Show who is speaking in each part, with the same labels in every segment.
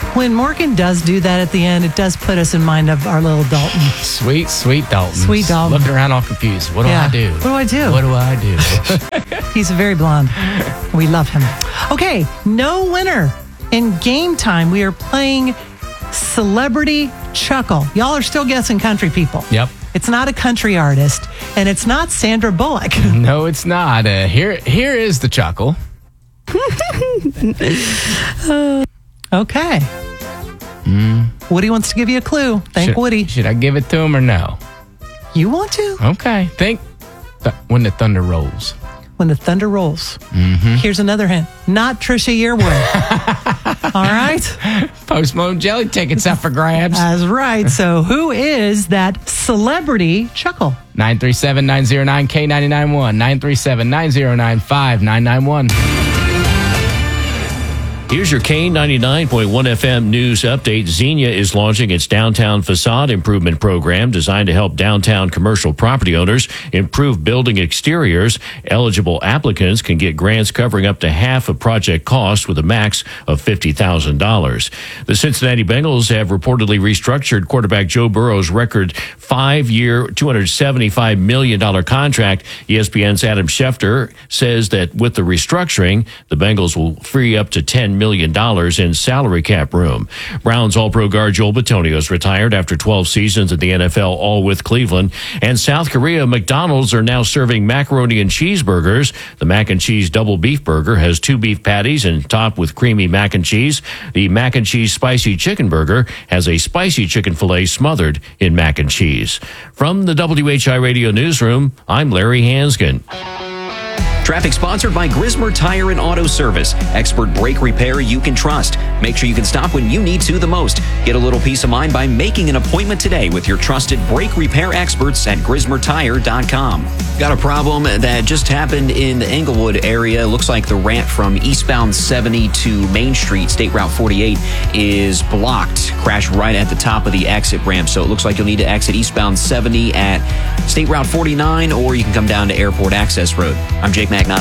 Speaker 1: When Morgan does do that at the end, it does put us in mind of our little Dalton.
Speaker 2: Sweet Dalton.
Speaker 1: Sweet Dalton.
Speaker 2: Looking around all confused. What do I do?
Speaker 1: What do I do?
Speaker 2: What do I do?
Speaker 1: He's very blonde. We love him. Okay, no winner. In game time, we are playing Celebrity Chuckle. Y'all are still guessing country people.
Speaker 2: Yep.
Speaker 1: It's not a country artist, and it's not Sandra Bullock.
Speaker 2: No, it's not. Here is the chuckle.
Speaker 1: Okay. Woody wants to give you a clue. Thank Woody.
Speaker 2: Should I give it to him or no?
Speaker 1: You want to?
Speaker 2: Okay. Think when the thunder rolls.
Speaker 1: When the thunder rolls.
Speaker 2: Mm-hmm.
Speaker 1: Here's another hint. Not Trisha Yearwood. All right?
Speaker 2: Post Malone jelly tickets up for grabs.
Speaker 1: That's right. So who is that Celebrity Chuckle?
Speaker 2: 937-909-K991. 937-909-5991.
Speaker 3: Here's your K99.1 FM news update. Xenia is launching its downtown facade improvement program designed to help downtown commercial property owners improve building exteriors. Eligible applicants can get grants covering up to half of project costs with a max of $50,000. The Cincinnati Bengals have reportedly restructured quarterback Joe Burrow's record 5-year, $275 million contract. ESPN's Adam Schefter says that with the restructuring, the Bengals will free up to $10 million in salary cap room. Browns All-Pro guard Joel Bitonio's retired after 12 seasons at the NFL, all with Cleveland. And South Korea, McDonald's are now serving macaroni and cheeseburgers. The mac and cheese double beef burger has 2 beef patties and topped with creamy mac and cheese. The mac and cheese spicy chicken burger has a spicy chicken filet smothered in mac and cheese. From the WHI Radio Newsroom, I'm Larry Hansgen.
Speaker 4: Traffic sponsored by Grismer Tire and Auto Service. Expert brake repair you can trust. Make sure you can stop when you need to the most. Get a little peace of mind by making an appointment today with your trusted brake repair experts at GrismerTire.com. Got a problem that just happened in the Englewood area. Looks like the ramp from eastbound 70 to Main Street, State Route 48, is blocked. Crashed right at the top of the exit ramp. So it looks like you'll need to exit eastbound 70 at State Route 49, or you can come down to Airport Access Road. I'm Jake Magnotta.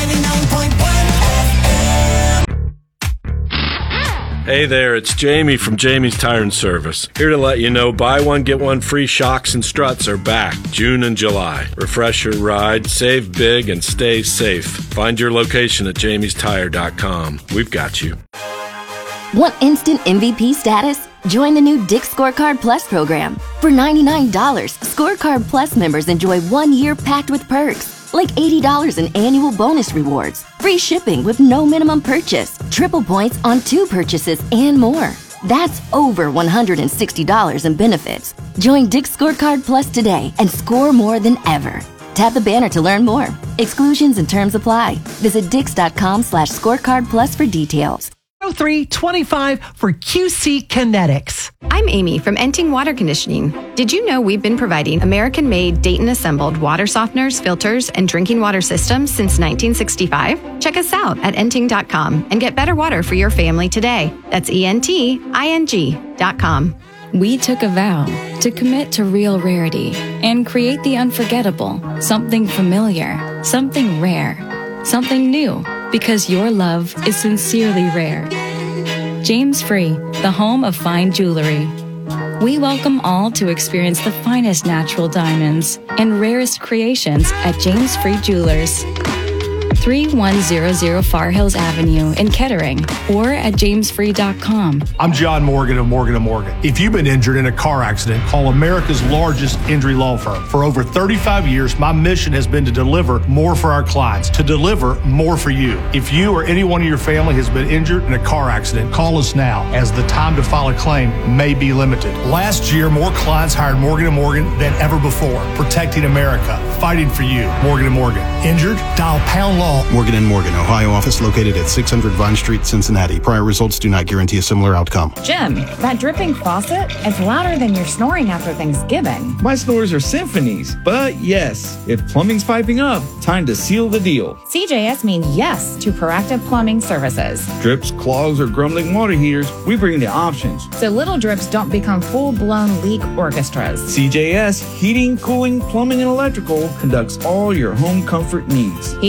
Speaker 5: Hey there, it's Jamie from Jamie's Tire and Service. Here to let you know buy one, get one free shocks and struts are back June and July. Refresh your ride, save big, and stay safe. Find your location at jamiestire.com. We've got you.
Speaker 6: Want instant MVP status? Join the new Dick's Scorecard Plus program. For $99, Scorecard Plus members enjoy 1 year packed with perks, like $80 in annual bonus rewards, free shipping with no minimum purchase, triple points on 2 purchases, and more. That's over $160 in benefits. Join Dick's Scorecard Plus today and score more than ever. Tap the banner to learn more. Exclusions and terms apply. Visit dix.com/scorecard plus for details.
Speaker 1: 0325 for QC Kinetics.
Speaker 7: I'm Amy from Enting Water Conditioning. Did you know we've been providing American-made, Dayton-assembled water softeners, filters, and drinking water systems since 1965? Check us out at enting.com and get better water for your family today. That's ENTING.com.
Speaker 8: We took a vow to commit to real rarity and create the unforgettable, something familiar, something rare, something new. Because your love is sincerely rare. James Free, the home of fine jewelry. We welcome all to experience the finest natural diamonds and rarest creations at James Free Jewelers. 3100 Far Hills Avenue in Kettering, or at jamesfree.com.
Speaker 9: I'm John Morgan of Morgan & Morgan. If you've been injured in a car accident, call America's largest injury law firm. For over 35 years, my mission has been to deliver more for our clients, to deliver more for you. If you or anyone in your family has been injured in a car accident, call us now, as the time to file a claim may be limited. Last year, more clients hired Morgan & Morgan than ever before, protecting America, fighting for you. Morgan & Morgan. Injured? Dial pound law.
Speaker 10: Morgan & Morgan, Ohio office located at 600 Vine Street, Cincinnati. Prior results do not guarantee a similar outcome.
Speaker 11: Jim, that dripping faucet is louder than your snoring after Thanksgiving.
Speaker 12: My snores are symphonies, but yes, if plumbing's piping up, time to seal the deal.
Speaker 11: CJS means yes to proactive plumbing services.
Speaker 12: Drips, clogs, or grumbling water heaters, we bring the options.
Speaker 11: So little drips don't become full-blown leak orchestras.
Speaker 12: CJS Heating, Cooling, Plumbing, and Electrical conducts all your home comfort needs.
Speaker 11: He's master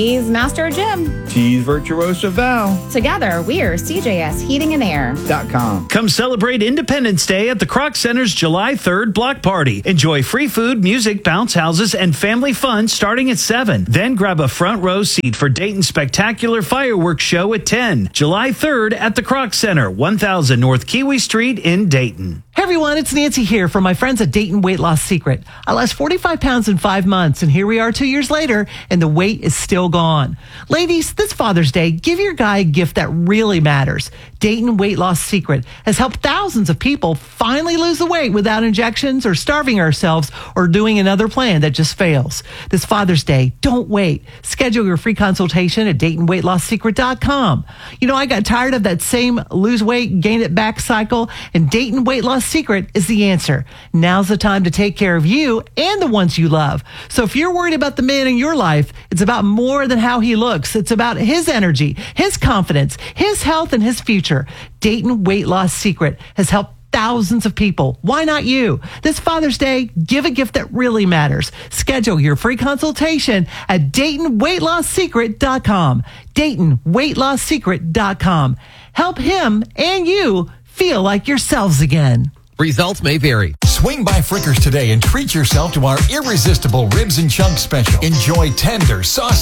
Speaker 11: Master of Jim.
Speaker 12: Cheese Virtuoso Val.
Speaker 11: Together, we're CJS Heating and Air.com.
Speaker 13: Come celebrate Independence Day at the Kroc Center's July 3rd block party. Enjoy free food, music, bounce houses, and family fun starting at 7. Then grab a front row seat for Dayton's spectacular fireworks show at 10. July 3rd at the Kroc Center, 1000 North Kiwi Street in Dayton.
Speaker 1: Hey everyone, it's Nancy here from my friends at Dayton Weight Loss Secret. I lost 45 pounds in 5 months, and here we are 2 years later, and the weight is still gone. Ladies, this Father's Day, give your guy a gift that really matters. Dayton Weight Loss Secret has helped thousands of people finally lose the weight without injections or starving ourselves or doing another plan that just fails. This Father's Day, don't wait. Schedule your free consultation at DaytonWeightLossSecret.com. You know, I got tired of that same lose weight, gain it back cycle, and Dayton Weight Loss Secret is the answer. Now's the time to take care of you and the ones you love. So if you're worried about the man in your life, it's about more than how he looks. It's about his energy, his confidence, his health, and his future. Dayton Weight Loss Secret has helped thousands of people. Why not you? This Father's Day, give a gift that really matters. Schedule your free consultation at DaytonWeightLossSecret.com. DaytonWeightLossSecret.com. Help him and you feel like yourselves again.
Speaker 14: Results may vary. Swing by Frickers today and treat yourself to our irresistible ribs and chunks special. Enjoy tender, saucy